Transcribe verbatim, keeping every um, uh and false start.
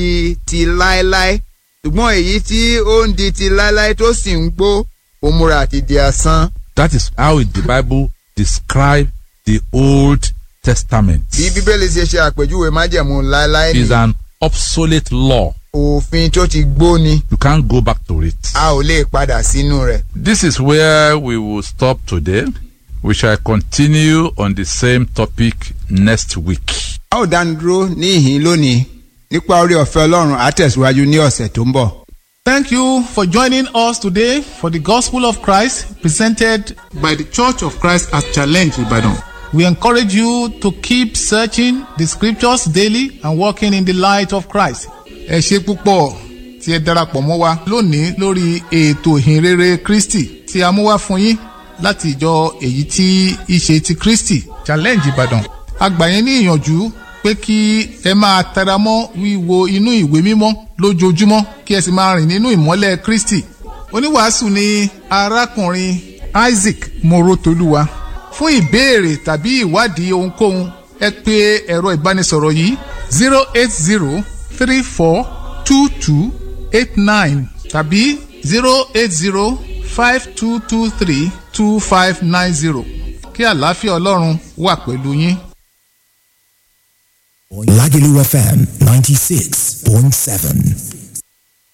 di ti láéláé ṣùgbọ́n èyí tí ó ń di ti láéláé tó sì ń gbó ó múra àti di asán. That is how the Bible describes the Old Testament. bí bíbélì ṣe ṣe àpèjúwe májẹ̀mú láéláé It's ni an obsolete law. òfin tó ti gbó ni You can't go back to it. a ò lè padà sínú rẹ̀. This is where we will stop today. We shall continue on the same topic next week. a ó dánu dúró ní ìhín lónìí nípa oore ọ̀fẹ́ Ọlọ́run á tẹ̀síwájú ní ọ̀sẹ̀ tó ń bọ̀. Thank you for joining us today for the Gospel of Christ presented by the Church of Christ at Challenge Ibadan. We encourage you to keep searching the scriptures daily and walking in the light of Christ. Ẹ ṣé púpọ̀ tí ẹ darapọ̀ mọ́ wa lónìí lórí ètò ìhìnrere Kristi tí a mú wá fún yín láti ìjọ èyí tí í ṣe ti Kristi Challenge Ibadan. A gbà yín ní ìyànjú pé kí ẹ máa tẹra mọ́ wíwo inú ìwé mímọ́ lójoojúmọ́ kí ẹ sì máa rìn nínú ìmọ́lẹ̀ Kristi. Oníwàásù ni arákùnrin Isaac Morotoluwa. Fún ìbéèrè tàbí ìwádìí ohunkóhun ẹ pè ẹ̀rọ ìbánisọ̀rọ̀ yìí zero eight zero three four two two eight nine tàbí zero eight zero five two two three two five nine zero. Kí àlàáfíà Ọlọ́run wà pẹ̀lú yín. Lagelu F M ninety-six point seven.